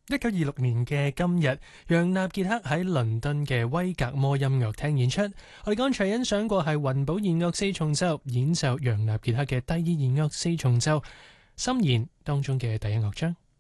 1926年嘅今日，楊納傑克喺倫敦嘅威格摩音樂廳演出。我哋剛才欣賞過係雲寶弦樂四重奏演奏楊納傑克嘅第二弦樂四重奏《心弦》當中嘅第一樂章。